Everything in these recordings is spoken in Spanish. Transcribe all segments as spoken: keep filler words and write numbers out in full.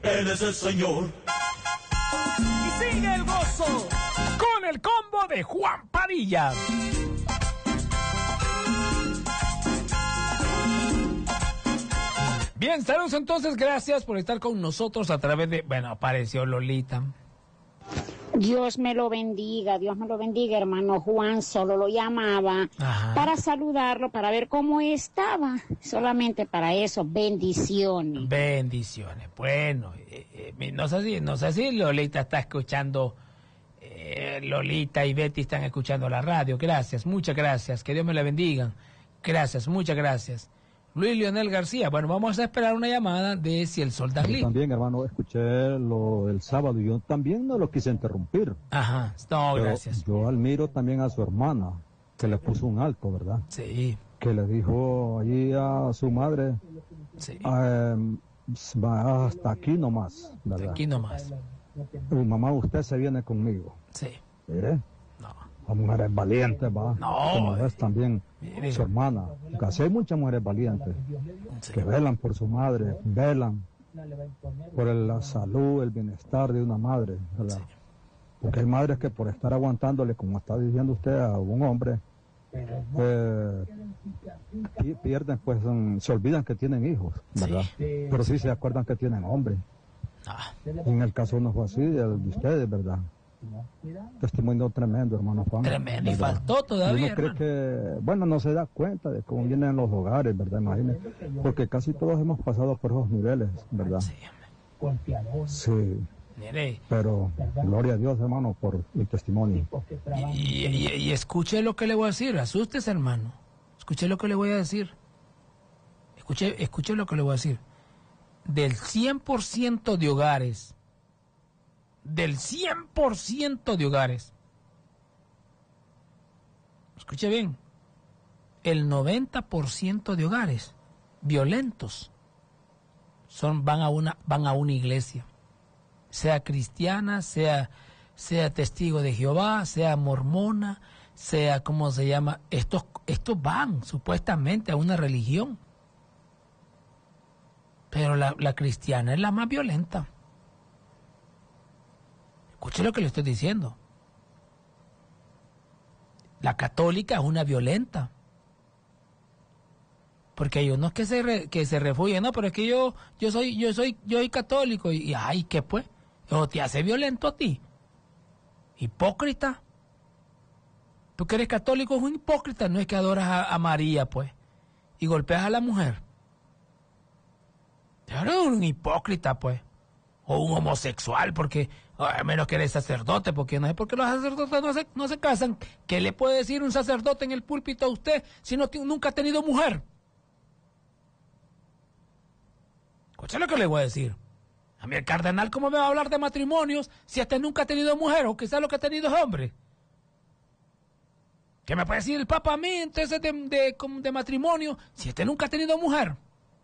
Él es el Señor. Y sigue el gozo con el combo de Juan Padilla. Bien, saludos entonces, gracias por estar con nosotros a través de... Bueno, apareció Lolita. Dios me lo bendiga, Dios me lo bendiga, hermano Juan. Solo lo llamaba Ajá. para saludarlo, para ver cómo estaba. Solamente para eso, bendiciones. Bendiciones. Bueno, eh, eh, no sé si, no sé si Lolita está escuchando, eh, Lolita y Betty están escuchando la radio. Gracias, muchas gracias. Que Dios me la bendiga. Gracias, muchas gracias. Luis Leonel García, bueno, vamos a esperar una llamada de Si el Sol da Gli. También, hermano, escuché lo del sábado y yo también no lo quise interrumpir. Ajá, no, Pero gracias. Yo admiro también a su hermana, que le puso un alto, ¿verdad? Sí. Que le dijo allí a su madre, sí. eh, va hasta aquí nomás, ¿verdad? Hasta aquí nomás. Mi mamá, usted se viene conmigo. Sí. ¿Eh? No. La mujer es valiente, va. No. Como es también mire. Su hermana. Casi hay muchas mujeres valientes sí. que velan por su madre, velan por el, la salud, el bienestar de una madre, ¿verdad? Sí. Porque hay madres que por estar aguantándole, como está diciendo usted, a un hombre, eh, pierden, pues um, se olvidan que tienen hijos, ¿verdad? Sí. Pero sí se acuerdan que tienen hombres. Ah. En el caso no fue así, el de ustedes, ¿verdad? Testimonio tremendo, hermano Juan. Tremendo, y faltó todavía. Uno cree que, bueno, no se da cuenta de cómo vienen los hogares, ¿verdad? Imagínate, porque casi todos hemos pasado por esos niveles, ¿verdad? Sí. Sí. Mire. Pero gloria a Dios, hermano, por el testimonio. Y, y, y escuche lo que le voy a decir, asustes, hermano. Escuche lo que le voy a decir. Escuche, escuche lo que le voy a decir. Del cien por ciento de hogares, del cien por ciento de hogares, escuche bien, el noventa por ciento de hogares violentos son van a una van a una iglesia, sea cristiana, sea sea testigo de Jehová, sea mormona, sea como se llama, estos estos van supuestamente a una religión, pero la, la cristiana es la más violenta. Escuche lo que le estoy diciendo. La católica es una violenta. Porque hay unos que se re, que se refugian, no, pero es que yo yo soy yo soy yo soy católico y, y ay, ¿qué pues? Eso te hace violento a ti. Hipócrita. Tú que eres católico es un hipócrita, no es que adoras a, a María, pues, y golpeas a la mujer. Eres un hipócrita, pues. O un homosexual, porque a menos que eres sacerdote, porque no sé por qué los sacerdotes no se, no se casan. ¿Qué le puede decir un sacerdote en el púlpito a usted si no nunca ha tenido mujer? Escucha lo que le voy a decir. A mí el cardenal, ¿cómo me va a hablar de matrimonios si este nunca ha tenido mujer? O quizás lo que ha tenido es hombre. ¿Qué me puede decir el Papa a mí entonces de, de, de, de matrimonio si este nunca ha tenido mujer?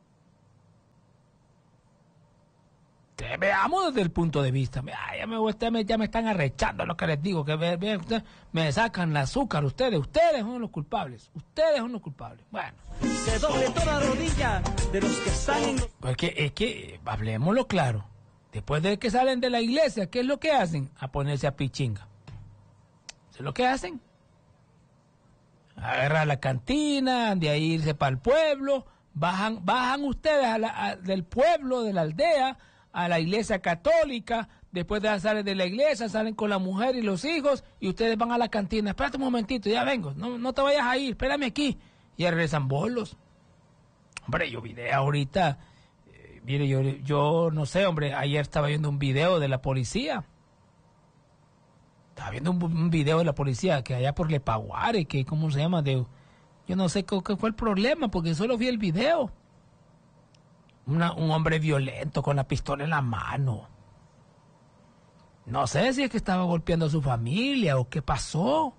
Veamos desde el punto de vista. Ay, ya, me, usted me, ya me están arrechando lo que les digo, que ve, ve, usted, me sacan el azúcar ustedes, ustedes son los culpables, ustedes son los culpables. Bueno. Se doble toda rodilla de los que están en... Porque es que, hablemoslo claro, después de que salen de la iglesia, ¿qué es lo que hacen? A ponerse a pichinga. ¿Eso es lo que hacen? Agarrar la cantina, de ahí irse para el pueblo, bajan, bajan ustedes a la, a, del pueblo, de la aldea, a la iglesia católica, después de salir de la iglesia, salen con la mujer y los hijos, y ustedes van a la cantina, espérate un momentito, ya vengo, no, no te vayas a ir, espérame aquí, y regresan bolos. Hombre, yo video ahorita, eh, mire, yo, yo no sé, hombre, ayer estaba viendo un video de la policía, estaba viendo un, un video de la policía, que allá por Lepaguare, que cómo se llama, de, yo no sé qué, qué fue el problema, porque solo vi el video. Una, un hombre violento con la pistola en la mano. No sé si es que estaba golpeando a su familia o qué pasó.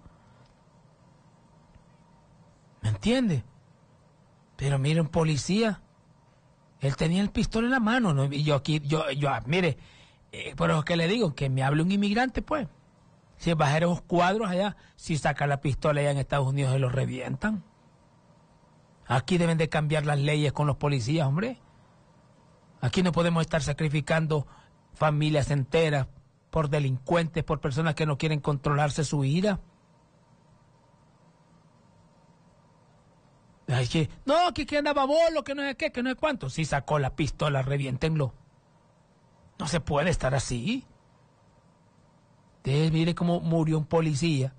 ¿Me entiende? Pero mire, un policía, él tenía el pistola en la mano, ¿no? Y yo aquí, yo, yo, mire, eh, pero que le digo, que me hable un inmigrante, pues. Si bajar esos cuadros allá, si saca la pistola allá en Estados Unidos, se los revientan. Aquí deben de cambiar las leyes con los policías, hombre. Aquí no podemos estar sacrificando familias enteras por delincuentes, por personas que no quieren controlarse su ira. Ay, que, no, que, que andaba bolo, que no sé qué, que no sé cuánto. Si sacó la pistola, reviéntenlo. No se puede estar así. Ustedes mire cómo murió un policía.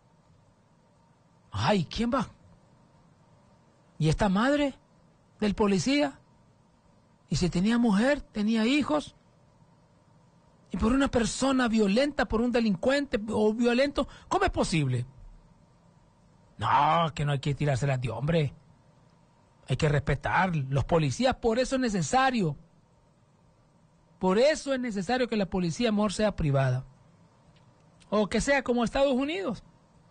Ay, ¿quién va? ¿Y esta madre del policía? Y si tenía mujer, tenía hijos. Y por una persona violenta, por un delincuente o violento, ¿cómo es posible? No, que no hay que tirárselas de hombre. Hay que respetar los policías, por eso es necesario. Por eso es necesario que la policía mejor sea privada. O que sea como Estados Unidos.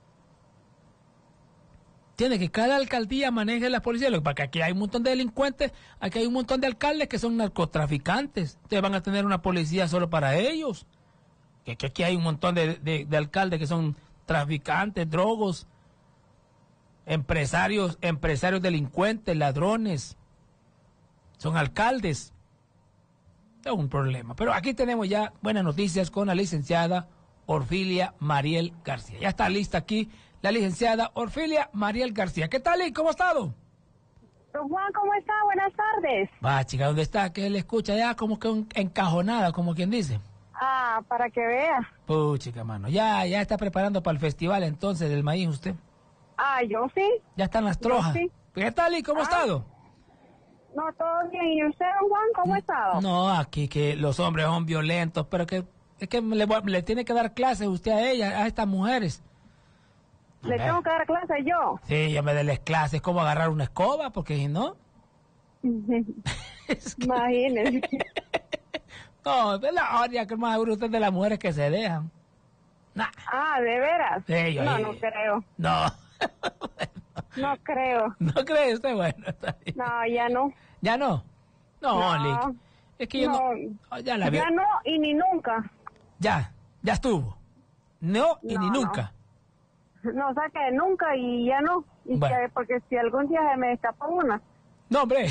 Tiene que cada alcaldía maneje la policía, porque aquí hay un montón de delincuentes, aquí hay un montón de alcaldes que son narcotraficantes. Ustedes van a tener una policía solo para ellos. Que, que aquí hay un montón de, de, de alcaldes que son traficantes, drogos, empresarios, empresarios delincuentes, ladrones. Son alcaldes. Es un problema. Pero aquí tenemos ya buenas noticias con la licenciada Orfilia Mariel García. Ya está lista aquí la licenciada Orfilia Mariel García. ¿Qué tal, y cómo ha estado? Don Juan, ¿cómo está? Buenas tardes. Va, chica, ¿dónde está? Que le escucha ya como que un encajonada, como quien dice. Ah, para que vea. Puh, chica, mano. Ya, ya está preparando para el festival entonces del maíz usted. Ah, yo sí. Ya están las trojas. Sí. ¿Qué tal, y cómo ha Ah. estado? No, todo bien. ¿Y usted, don Juan, cómo ha estado? No, aquí que los hombres son violentos, pero que es que le, le tiene que dar clases usted a ellas, a estas mujeres. ¿Le tengo que dar clase yo? Sí, ya me déles clases, cómo agarrar una escoba, porque si no... Es que- Imagínese. No, es la odia que más seguro usted de las mujeres que se dejan. Nah. Ah, ¿de veras? Sí, yo no, ahí- no creo. No. No creo. ¿No cree usted? Bueno, está bien. No, ya no. ¿Ya no? No, No. Lick. Es que yo no... No. Ya la vi. Ya no y ni nunca. Ya, ya estuvo. No y No, ni no. nunca. No, o sea que nunca y ya no. Y Bueno. que- porque si algún día se me escapa una. No, hombre.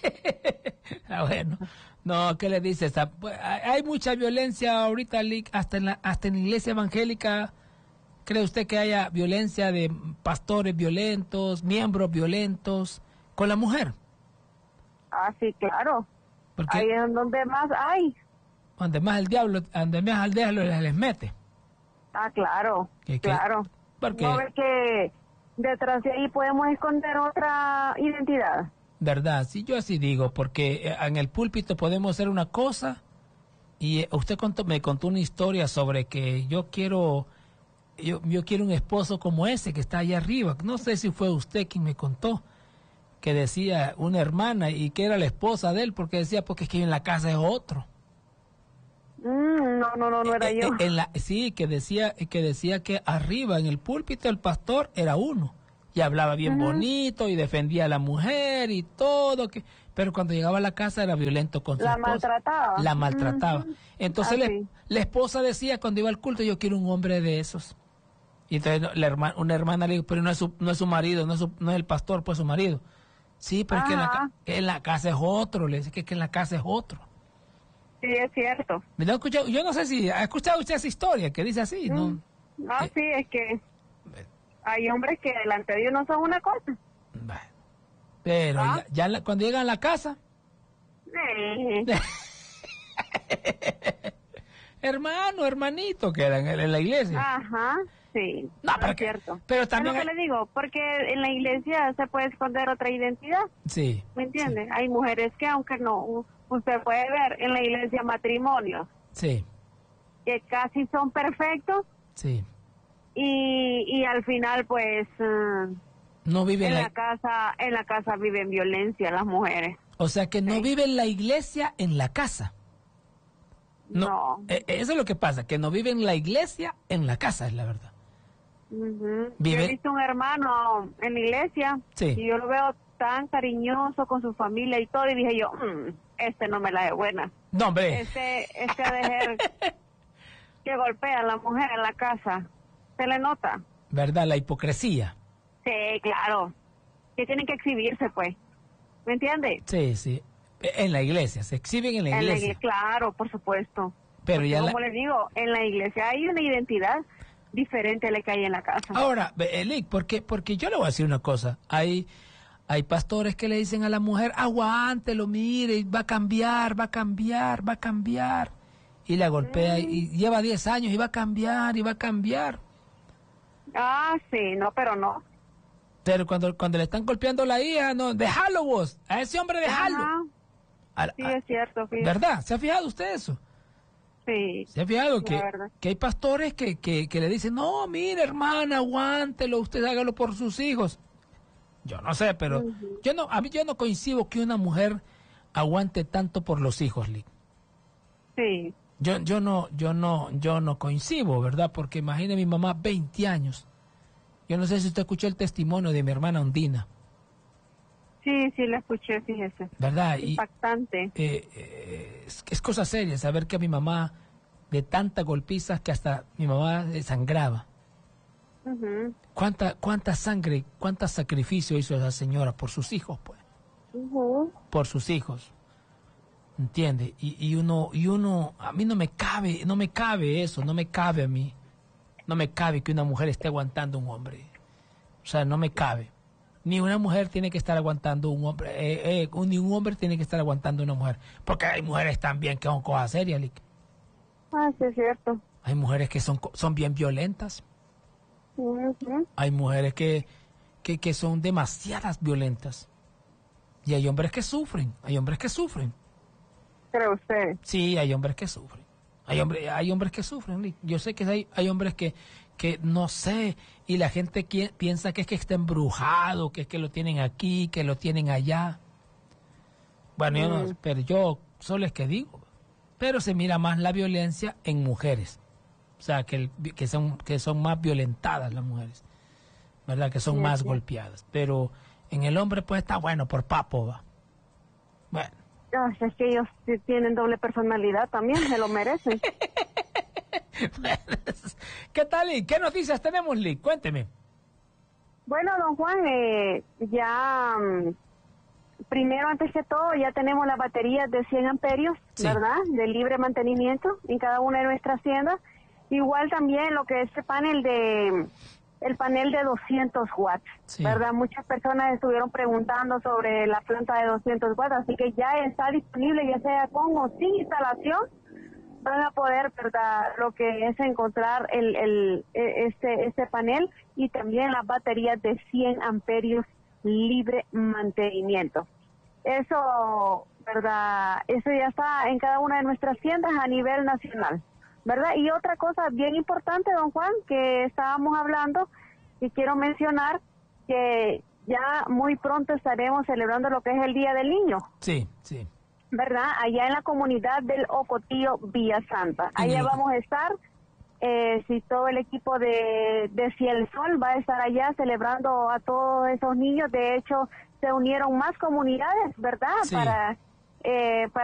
Ah, bueno. No, ¿qué le dice? Está- pues, hay hay mucha violencia ahorita, Lick, hasta en la, hasta en la iglesia evangélica. ¿Cree usted que haya violencia de pastores violentos, miembros violentos con la mujer? Ah, sí, claro. Porque Ahí es donde más hay. donde más el diablo, donde más al diablo les, les mete. Ah, claro. ¿Qué- qué? Claro. Porque, ¿No ves que detrás de ahí podemos esconder otra identidad? verdad, sí, yo así digo, porque eh, en el púlpito podemos hacer una cosa y eh, usted contó, me contó una historia sobre que yo quiero, yo, yo quiero un esposo como ese que está allá arriba. No sé si fue usted quien me contó, que decía una hermana y que era la esposa de él, porque decía, porque es que en la casa es otro. Mm, no, no, no, no era Eh, yo. eh, en la, sí, que decía, que decía que arriba en el púlpito el pastor era uno y hablaba bien Ujú. bonito y defendía a la mujer y todo, que, pero cuando llegaba a la casa era violento con su La esposa. maltrataba. La maltrataba. Ujú. Entonces Ah, le- sí. la esposa decía cuando iba al culto, yo quiero un hombre de esos. Y entonces no, la herma- una hermana le dijo, pero no es su, no es su marido, no es, su- no es el pastor, pues su marido. Sí, pero es que en la, Ajá. ca- que en la casa es otro, le dice que, que en la casa es otro. Sí, es cierto. ¿Me lo ha escuchado? Yo no sé si ha escuchado usted esa historia que dice así, ¿no? Mm. No, Eh. sí, es que hay hombres que delante de Dios no son una cosa. Bueno, pero ¿Ah? ya, ya la- cuando llegan a la casa, Sí. hermano, hermanito, quedan en, en la iglesia. Ajá, sí. No, pero es que- cierto. pero también Es lo hay- que le digo, porque en la iglesia se puede esconder otra identidad. Sí, ¿Me entiende? Hay mujeres que, aunque no, usted puede ver en la iglesia matrimonios sí, que casi son perfectos sí. y, y al final, pues, eh, No vive en en la la, casa, en la casa viven violencia las mujeres. o sea que no Sí. vive en la iglesia en la casa. No, No. eh, eso es lo que pasa, que no vive en la iglesia en la casa, es la verdad. Ujú. Vive- Yo he visto un hermano en la iglesia Sí. y yo lo veo tan cariñoso con su familia y todo y dije yo, "Mm, este no me la de buena. No, hombre, Este, este ha de ser que golpea a la mujer en la casa. ¿Se le nota? ¿verdad? La hipocresía. Sí, claro. Que tienen que exhibirse, pues. ¿Me entiende? Sí, sí. En la iglesia, se exhiben en la En la iglesia. iglesia, claro, por supuesto. Pero Porque ya como la- les digo, en la iglesia hay una identidad diferente a la que hay en la casa. Ahora, Elic, porque, porque yo le voy a decir una cosa. Hay, hay pastores que le dicen a la mujer, aguántelo, mire, va a cambiar, va a cambiar, va a cambiar. Y la golpea Mm. y lleva diez años y va a cambiar y va a cambiar. Ah, sí, no, pero no. Pero cuando, cuando le están golpeando a la hija, no, déjalo vos, a ese hombre déjalo. Ajá, A- sí, a- es cierto. Sí. ¿Verdad? ¿Se ha fijado usted eso? Sí. ¿Se ha fijado La que, verdad. que hay pastores que, que, que le dicen, no, mire hermana, aguántelo, usted hágalo por sus hijos? Yo no sé, pero Ujú. yo no, a mí yo no coincido que una mujer aguante tanto por los hijos, Lick. Sí. Yo, yo no, yo no, yo no coincido, ¿verdad? Porque imagine mi mamá, veinte años. Yo no sé si usted escuchó el testimonio de mi hermana Ondina, Sí, sí, la escuché, fíjese. ¿verdad? Y Impactante. eh, eh, es, es cosa seria saber que a mi mamá, de tantas golpizas que hasta mi mamá sangraba. Ujú, ¿Cuánta, cuánta sangre, cuánta sacrificio hizo esa señora por sus hijos, pues? ujú. Por sus hijos. ¿Entiende? Y, y uno, y uno, a mí no me cabe, no me cabe eso, no me cabe a mí. No me cabe que una mujer esté aguantando a un hombre. O sea, no me cabe. Ni una mujer tiene que estar aguantando a un hombre, eh, eh, ni un hombre tiene que estar aguantando a una mujer. Porque hay mujeres también que son cosas serias, Lick. Ah, sí, es cierto. Hay mujeres que son, co- son bien violentas. Ujú. Hay mujeres que, que, que son demasiadas violentas. Y hay hombres que sufren, hay hombres que sufren. ¿Cree usted? Sí, hay hombres que sufren. Hay, hombre, hay hombres que sufren, Lick. Yo sé que hay, hay hombres que, que no sé, y la gente qui- piensa que es que está embrujado, que es que lo tienen aquí, que lo tienen allá. Bueno, yo no, Mm. pero yo solo es que digo, pero se mira más la violencia en mujeres. O sea, que, el- que, son, que son más violentadas las mujeres, ¿verdad? Que son Sí, más sí. golpeadas. Pero en el hombre pues está bueno, por papo va. Bueno. Ah, es que ellos sí tienen doble personalidad también, se lo merecen. ¿Qué tal, Lick? ¿Qué noticias tenemos, Lick? Cuénteme. Bueno, don Juan, eh, ya mm, primero, antes que todo, ya tenemos las baterías de cien amperios, Sí. ¿verdad? De libre mantenimiento en cada una de nuestras tiendas. Igual también lo que es el panel de el panel de doscientos watts, Sí. ¿verdad? Muchas personas estuvieron preguntando sobre la planta de doscientos watts, así que ya está disponible, ya sea con o sin instalación, van a poder, ¿verdad? Lo que es encontrar el, el e- este este panel y también las baterías de cien amperios libre mantenimiento. Eso, ¿verdad? Eso ya está en cada una de nuestras tiendas a nivel nacional, ¿verdad? Y otra cosa bien importante, don Juan, que estábamos hablando y quiero mencionar que ya muy pronto estaremos celebrando lo que es el Día del Niño, Sí, sí. ¿verdad? Allá en la comunidad del Ocotillo, Villa Santa. En Allá el- vamos a estar, eh, si todo el equipo de, de Ciel Sol va a estar allá celebrando a todos esos niños. De hecho, se unieron más comunidades, ¿verdad? Sí. Para, eh, para